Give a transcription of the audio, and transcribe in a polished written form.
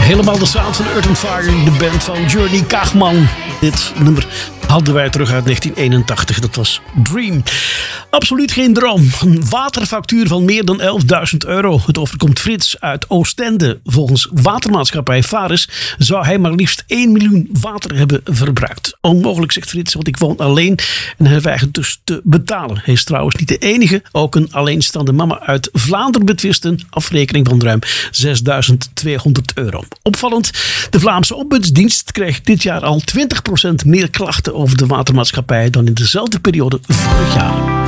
Helemaal de sound van Earth & Fire, de band van Journey Kaagman. Dit nummer hadden wij terug uit 1981, dat was Dream. Absoluut geen droom. Een waterfactuur van meer dan €11.000. Het overkomt Frits uit Oostende. Volgens watermaatschappij Vares zou hij maar liefst 1 miljoen water hebben verbruikt. Onmogelijk, zegt Frits, want ik woon alleen en hij weigert dus te betalen. Hij is trouwens niet de enige. Ook een alleenstaande mama uit Vlaanderen betwist een afrekening van ruim €6.200. Opvallend, de Vlaamse Ombudsdienst kreeg dit jaar al 20% meer klachten over de watermaatschappij dan in dezelfde periode vorig jaar.